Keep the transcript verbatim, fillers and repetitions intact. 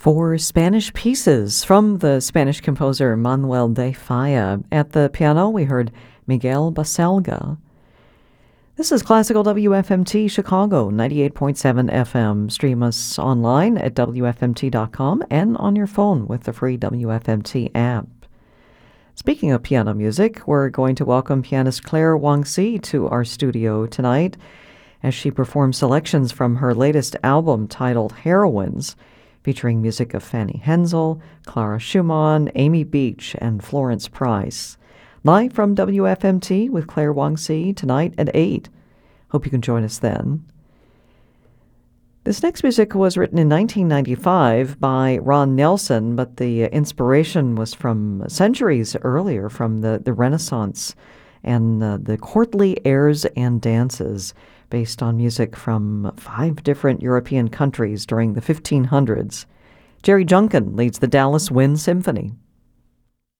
Four Spanish pieces from the Spanish composer Manuel de Falla. At the piano, we heard Miguel Baselga. This is Classical W F M T Chicago, ninety-eight point seven F M. Stream us online at W F M T dot com and on your phone with the free W F M T app. Speaking of piano music, we're going to welcome pianist Claire Wang-Ci to our studio tonight as she performs selections from her latest album titled Heroines, featuring music of Fanny Hensel, Clara Schumann, Amy Beach, and Florence Price. Live from W F M T with Claire Wang-Ci tonight at eight. Hope you can join us then. This next music was written in nineteen ninety-five by Ron Nelson, but the inspiration was from centuries earlier, from the, the Renaissance and uh, the courtly airs and dances based on music from five different European countries during the fifteen hundreds. Jerry Junkin leads the Dallas Wind Symphony.